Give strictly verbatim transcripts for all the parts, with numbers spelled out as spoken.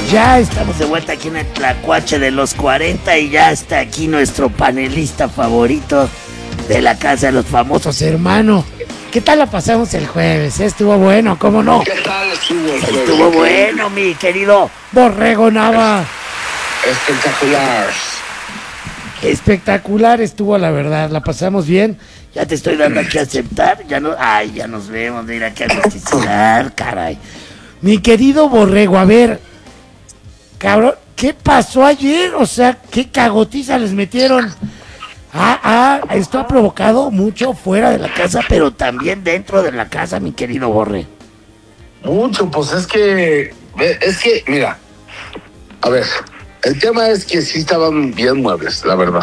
Ya estamos de vuelta aquí en el Tlacuache de los cuarenta y ya está aquí nuestro panelista favorito de la Casa de los Famosos, hermano. ¿Qué tal la pasamos el jueves? Estuvo bueno, ¿cómo no? ¿Qué tal estuvo el jueves? Estuvo bueno, mi querido Borrego Nava. Espectacular. Espectacular estuvo, la verdad, la pasamos bien. Ya te estoy dando aquí a aceptar, ya no, ay, ya nos vemos, mira qué agusticidad, caray. Mi querido Borrego, a ver, cabrón, ¿qué pasó ayer? O sea, ¿qué cagotiza les metieron? Ah, ah, esto ha provocado mucho fuera de la casa, pero también dentro de la casa, mi querido Borre. Mucho, pues es que, es que, mira, a ver, el tema es que sí estaban bien muebles, la verdad.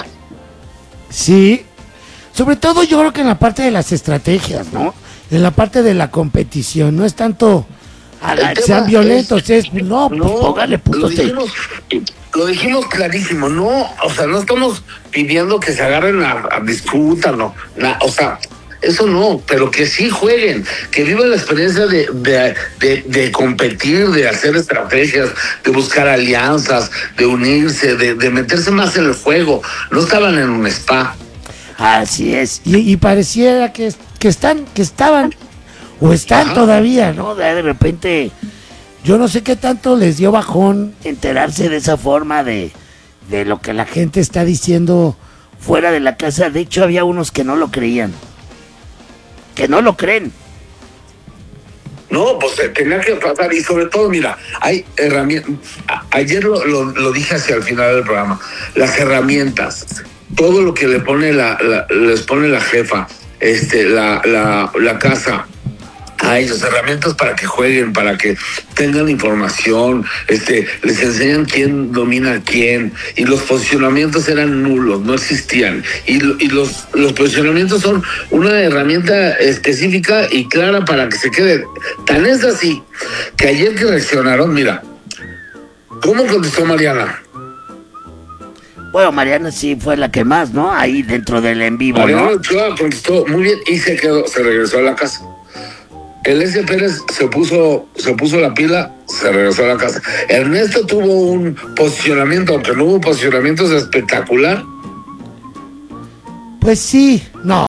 Sí, sobre todo yo creo que en la parte de las estrategias, ¿no? En la parte de la competición, no es tanto a la, sean violentos, es, es no, pues no, póngale putos. Lo dijimos, lo dijimos clarísimo, no, o sea, no estamos pidiendo que se agarren a, a disputar, no, na, o sea, eso no, pero que sí jueguen, que vivan la experiencia de, de, de, de competir, de hacer estrategias, de buscar alianzas, de unirse, de, de meterse más en el juego. No estaban en un spa. Así es, y, y pareciera que, que están, que estaban, o están Ajá. todavía, ¿no? De repente, yo no sé qué tanto les dio bajón enterarse de esa forma de, de lo que la gente está diciendo fuera de la casa. De hecho, había unos que no lo creían, que no lo creen. No, pues tenía que pasar, y sobre todo, mira, hay herramientas, ayer lo, lo, lo dije hacia el final del programa, las herramientas, todo lo que le pone la, la les pone la jefa, este, la, la, la casa, a ellos, herramientas para que jueguen, para que tengan información, este, les enseñan quién domina a quién, y los posicionamientos eran nulos, no existían, y, y los, los posicionamientos son una herramienta específica y clara para que se quede. Tan es así que ayer que reaccionaron, mira, ¿cómo contestó Mariana? Bueno, Mariana sí fue la que más, ¿no? Ahí dentro del en vivo, Mariana ¿no? Ochoa contestó muy bien y se quedó, se regresó a la casa. El S. Pérez se puso, se puso la pila, se regresó a la casa. Ernesto tuvo un posicionamiento, aunque no hubo posicionamientos espectacular. Pues sí, no.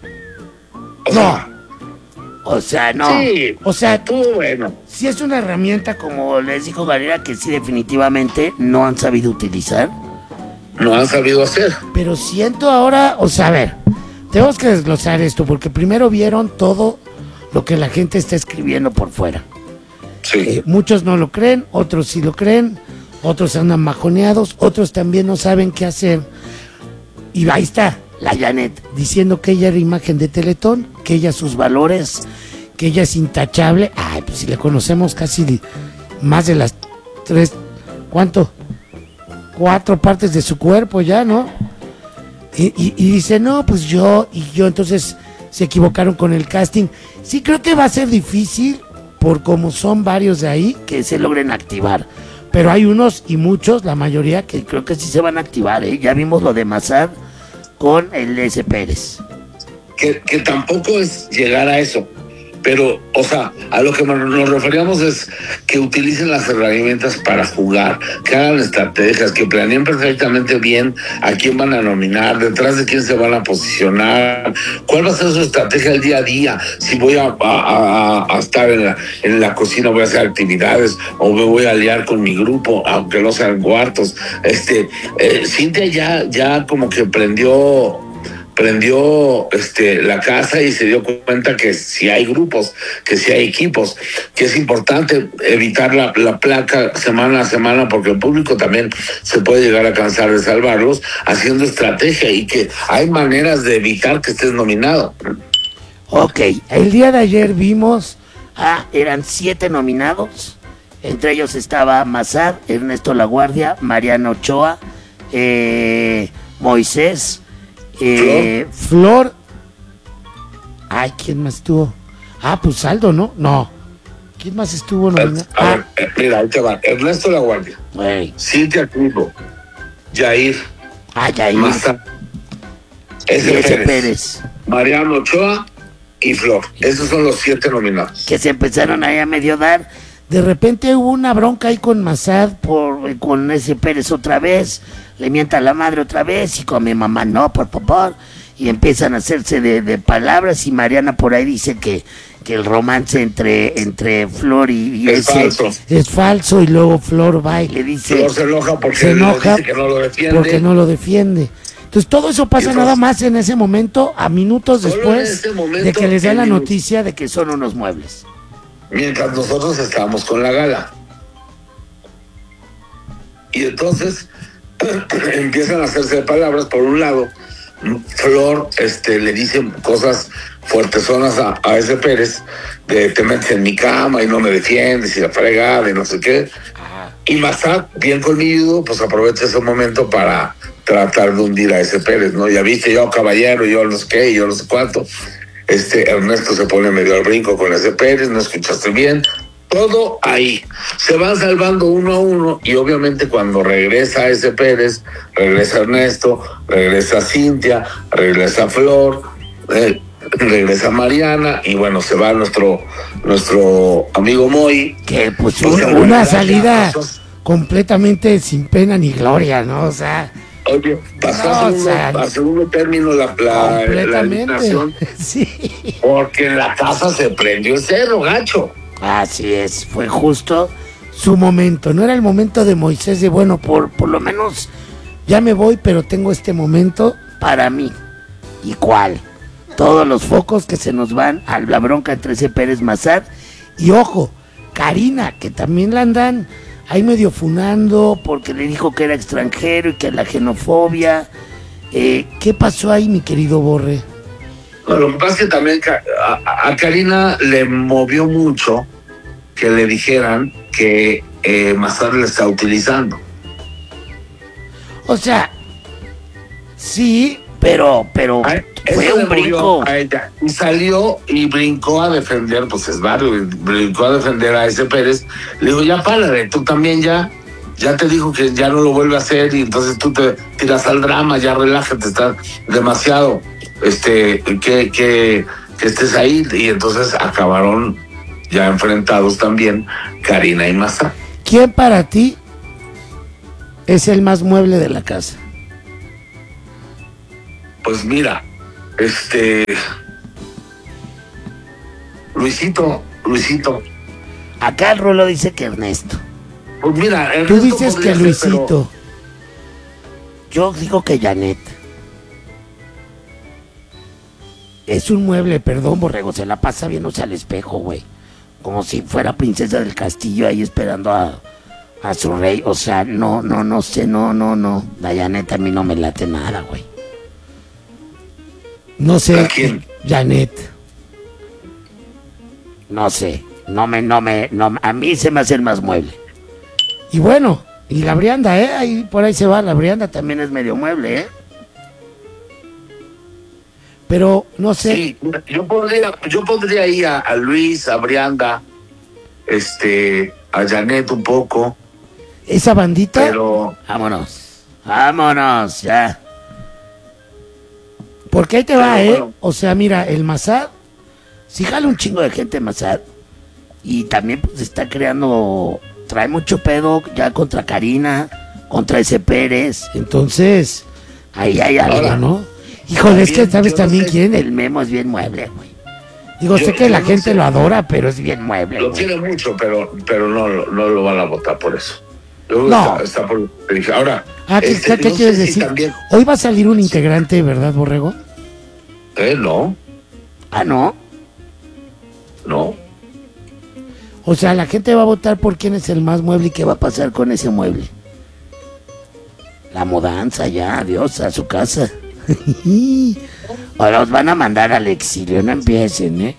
O no. Sea, o sea, no. Sí, o sea, estuvo bueno. Sí es una herramienta, como les dijo Galera, que sí definitivamente no han sabido utilizar. No han sabido hacer. Pero siento ahora, o sea, a ver, tenemos que desglosar esto, porque primero vieron todo lo que la gente está escribiendo por fuera. Sí. Eh, muchos no lo creen, otros sí lo creen, otros andan majoneados, otros también no saben qué hacer. Y ahí está la Janet diciendo que ella era imagen de Teletón, que ella sus valores, que ella es intachable. Ay, pues si le conocemos casi más de las tres, ¿cuánto? Cuatro partes de su cuerpo ya, ¿no? Y, y, y dice, no, pues yo, y yo, entonces se equivocaron con el casting. Sí, creo que va a ser difícil, por como son varios de ahí, que se logren activar. Pero hay unos y muchos, la mayoría, que creo que sí se van a activar, ¿eh? Ya vimos lo de Mazar con el S. Pérez. Que, que tampoco es llegar a eso. Pero, o sea, a lo que nos referíamos es que utilicen las herramientas para jugar, que hagan estrategias, que planeen perfectamente bien a quién van a nominar, detrás de quién se van a posicionar, cuál va a ser su estrategia el día a día, si voy a, a, a estar en la, en la cocina, voy a hacer actividades o me voy a aliar con mi grupo, aunque no sean cuartos. Este, eh, Cintia ya, ya como que prendió... prendió este, la casa y se dio cuenta que si hay grupos, que si hay equipos, que es importante evitar la, la placa semana a semana, porque el público también se puede llegar a cansar de salvarlos, haciendo estrategia, y que hay maneras de evitar que estés nominado. Ok, el día de ayer vimos, ah, eran siete nominados, entre ellos estaba Mazar, Ernesto Laguardia, Mariana Ochoa, eh, Moisés, Eh, Flor. Flor. Ay, ¿quién más estuvo? Ah, pues Aldo, ¿no? No. ¿Quién más estuvo nominado? A ver, ah. Mira, ahí te va. Ernesto Laguardia. Wey. Cintia Cruz. Jair. Ah, Jair. Massa. S. Pérez. Pérez. Mariano Ochoa y Flor. Esos son los siete nominados. Que se empezaron ahí a medio dar. De repente hubo una bronca ahí con Massad, por, con ese Pérez otra vez, le mienta a la madre otra vez, y con mi mamá no, por favor, y empiezan a hacerse de, de palabras, y Mariana por ahí dice que, que el romance entre, entre Flor y, y es ese falso. es falso, y luego Flor va y le dice... Flor se enoja porque se enoja le dice que no lo defiende. Porque no lo defiende. Entonces todo eso pasa Entonces, nada más en ese momento, a minutos después momento, de que les dan la minuto. noticia de que son unos muebles. Mientras nosotros estábamos con la gala. Y entonces empiezan a hacerse de palabras. Por un lado, Flor este, le dice cosas fuertezonas a, a ese Pérez, de te metes en mi cama y no me defiendes y la fregada y no sé qué. Y Massad, bien colmilludo, pues aprovecha ese momento para tratar de hundir a ese Pérez, ¿no? Ya viste, yo caballero, yo no sé qué, yo no sé cuánto. Este Ernesto se pone medio al brinco con ese Pérez, no escuchaste bien. Todo ahí. Se van salvando uno a uno, y obviamente cuando regresa ese Pérez, regresa Ernesto, regresa Cintia, regresa Flor, eh, regresa Mariana, y bueno, se va nuestro nuestro amigo Moy. Que pues, pues una, una salida completamente sin pena ni gloria, ¿no? O sea... Oye, pasó no, a, segundo, o sea, a segundo término la, la, la eliminación, sí. porque en la casa se prendió el cerro, gacho. Así es, fue justo su momento. No era el momento de Moisés de, bueno, por, por lo menos ya me voy, pero tengo este momento para mí. ¿Y cuál? Todos los focos que se nos van a la bronca entre ese Pérez Massad. Y ojo, Karina, que también la andan ahí medio funando porque le dijo que era extranjero y que la xenofobia. Eh, ¿Qué pasó ahí, mi querido Borre? No, lo que pasa es que también a, a Karina le movió mucho que le dijeran que eh, Massad le está utilizando. O sea, sí, pero, pero a, fue un brinco. A ella. Y salió y brincó a defender, pues es barrio, brincó a defender a ese Pérez. Le digo, ya párale, tú también ya, ya te dijo que ya no lo vuelve a hacer, y entonces tú te tiras al drama, ya relájate, estás demasiado, este, que, que, que estés ahí. Y entonces acabaron ya enfrentados también Karina y Massad. ¿Quién para ti es el más mueble de la casa? Pues mira, este Luisito, Luisito. Acá el Rolo dice que Ernesto. Pues mira, Ernesto tú dices que Luisito. Ser, pero... Yo digo que Janet. Es un mueble, perdón, Borrego, se la pasa viéndose al espejo, güey. Como si fuera princesa del castillo ahí esperando a, a su rey. O sea, no, no, no sé, no, no, no. La Janet a mí no me late nada, güey. No sé. ¿A quién? Janet. No sé. No me, no me, no, a mí se me hace el más mueble. Y bueno, y la Brianda, ¿eh? Ahí, por ahí se va, la Brianda también es medio mueble, ¿eh? Pero, no sé. Sí, yo pondría, yo pondría ahí a, a Luis, a Brianda, este, a Janet un poco. Esa bandita. Pero... Vámonos. Vámonos, ya. Porque ahí te va, ¿eh? Bueno. O sea, mira, el Massad, sí jala un chingo de gente Massad. Y también pues está creando, trae mucho pedo ya contra Karina, contra ese Pérez. Entonces, ahí hay algo, ahora, ¿no? Híjole, es que sabes también no sé. quién, el Memo es bien mueble, güey. Digo, yo, sé que la no gente sé. lo adora, pero es bien mueble. Lo güey. quiere mucho, pero, pero no, no lo van a votar por eso. Yo no. Está, está por... Ahora, ah, ¿qué, este, ¿qué no quieres decir? Si también... Hoy va a salir un integrante, ¿verdad, Borrego? Eh, no. Ah, ¿no? No. O sea, la gente va a votar por quién es el más mueble y qué va a pasar con ese mueble. La mudanza ya, adiós a su casa. O los van a mandar al exilio, no empiecen, ¿eh?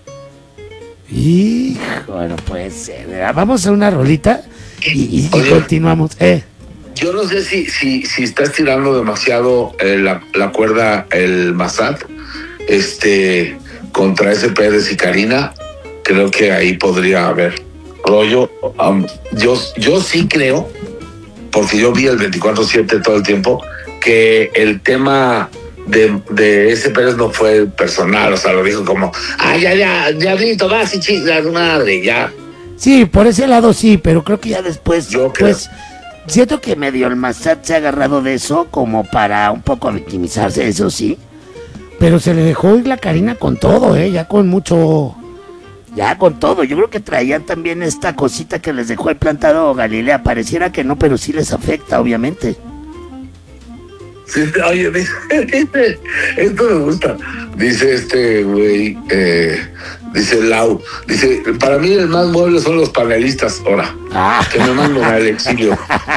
Hijo, no puede ser. Vamos a una rolita y, y, Oye, y continuamos. Eh. Yo no sé si, si, si está estirando demasiado eh, la, la cuerda el Massad este, contra ese Pérez y Karina. Creo que ahí podría haber rollo. Um, yo, yo sí creo, porque yo vi el veinticuatro siete todo el tiempo, que el tema de, de ese Pérez no fue personal, o sea, lo dijo como, ah, ya, ya, diablito, vas y chingas madre, ya. Sí, por ese lado sí, pero creo que ya después, Yo creo. pues, siento que medio el Massad se ha agarrado de eso como para un poco victimizarse, eso sí. Pero se le dejó ir la Karina con todo, ¿eh? Ya con mucho... Ya con todo. Yo creo que traían también esta cosita que les dejó el plantado Galilea. Pareciera que no, pero sí les afecta, obviamente. Sí, oye, dice, dice, esto me gusta. Dice este güey, eh, dice Lau, dice, para mí el más mueble son los panelistas, ahora, Ah. que me mandan al exilio.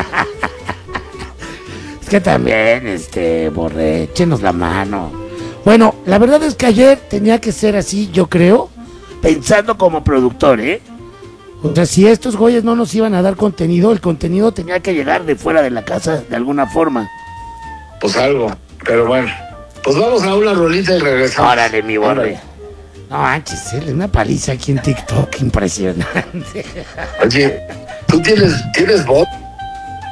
Es que también, este, Borré, échenos la mano. Bueno, la verdad es que ayer tenía que ser así, yo creo, pensando como productor, ¿eh? O sea, si estos güeyes no nos iban a dar contenido, el contenido tenía que llegar de fuera de la casa, de alguna forma. Pues algo, pero bueno, pues vamos a una rolita y regresamos. Órale, mi Borré. No manches, ¿eh? Una paliza aquí en TikTok, impresionante. Oye, ¿tú tienes, tienes voz?